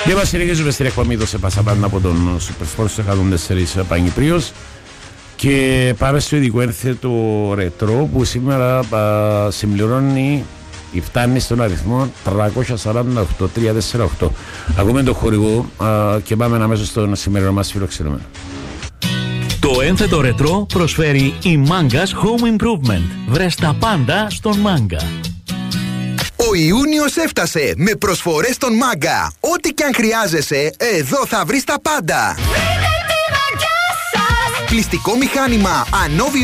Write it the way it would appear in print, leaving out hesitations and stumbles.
Και συνεχίζουμε στην εκπομπή το σε Πασαπάντα από τον Supersport 104 Παγνητρίος. Και πάμε στο ειδικό ένθετο ρετρό που σήμερα συμπληρώνει ή φτάνει στον αριθμό 348. Ακούμε το χορηγό και πάμε αμέσως στον σημερινό μας φιλοξενούμενο. Το ένθετο ρετρό προσφέρει η Manga's Home Improvement. Βρες τα πάντα στον Manga. Ο Ιούνιος έφτασε με προσφορές στον Manga. Ό,τι και αν χρειάζεσαι, εδώ θα βρεις τα πάντα. Πλυστικό μηχάνημα Annovio